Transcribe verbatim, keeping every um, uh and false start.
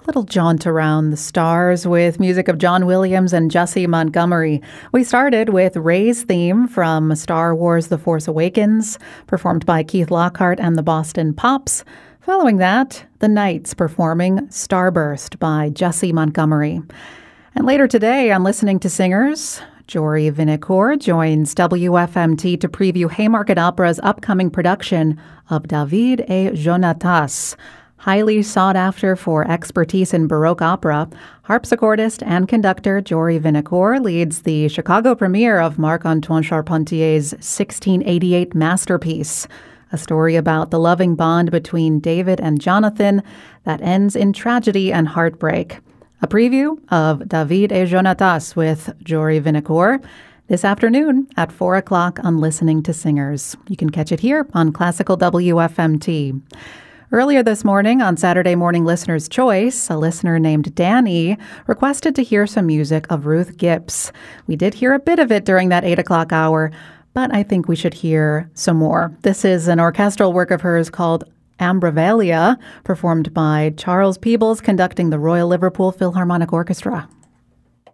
Little jaunt around the stars with music of John Williams and Jessie Montgomery. We started with Rey's theme from Star Wars The Force Awakens, performed by Keith Lockhart and the Boston Pops. Following that, The Knights performing Starburst by Jessie Montgomery. And later today on Listening to Singers, Jory Vinacour joins W F M T to preview Haymarket Opera's upcoming production of David et Jonatas. Highly sought after for expertise in Baroque opera, harpsichordist and conductor Jory Vinacour leads the Chicago premiere of Marc-Antoine Charpentier's sixteen eighty-eight masterpiece, a story about the loving bond between David and Jonathan that ends in tragedy and heartbreak. A preview of David et Jonatas with Jory Vinacour this afternoon at four o'clock on Listening to Singers. You can catch it here on Classical W F M T. Earlier this morning on Saturday Morning Listener's Choice, a listener named Danny requested to hear some music of Ruth Gibbs. We did hear a bit of it during that eight o'clock hour, but I think we should hear some more. This is an orchestral work of hers called Ambravelia, performed by Charles Peebles, conducting the Royal Liverpool Philharmonic Orchestra.